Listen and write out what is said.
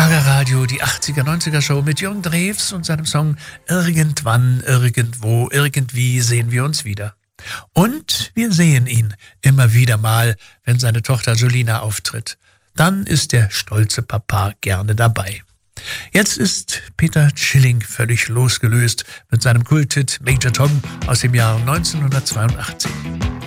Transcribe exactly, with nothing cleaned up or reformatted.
Schlager Radio, die achtziger, neunziger Show mit Jürgen Drews und seinem Song Irgendwann, Irgendwo, Irgendwie sehen wir uns wieder. Und wir sehen ihn immer wieder mal, wenn seine Tochter Julina auftritt. Dann ist der stolze Papa gerne dabei. Jetzt ist Peter Schilling völlig losgelöst mit seinem Kulthit Major Tom aus dem Jahr neunzehnhundertzweiundachtzig.